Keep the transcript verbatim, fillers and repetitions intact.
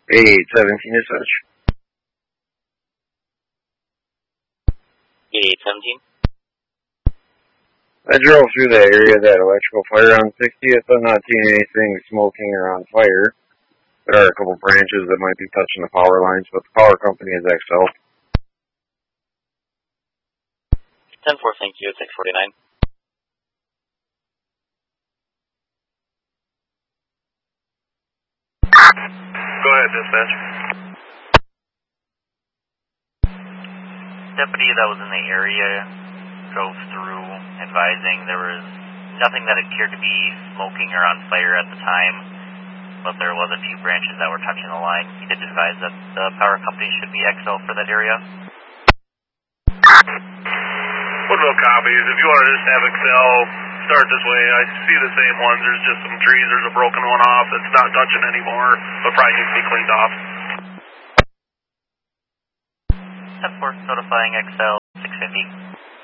eight seventeen is such. eight seventeen. I drove through that area, that electrical fire on sixtieth. I'm not seeing anything smoking or on fire. There are a couple branches that might be touching the power lines, but the power company is X L. ten four, thank you, six forty-nine. Go ahead, dispatch. Deputy that was in the area drove through advising there was nothing that appeared to be smoking or on fire at the time, but there was a few branches that were touching the line. He did advise that the power company should be X L for that area. Woodville copies. If you want to just have X L start this way, I see the same ones. There's just some trees. There's a broken one off that's not touching anymore, but probably needs to be cleaned off. ten four notifying X L six fifty.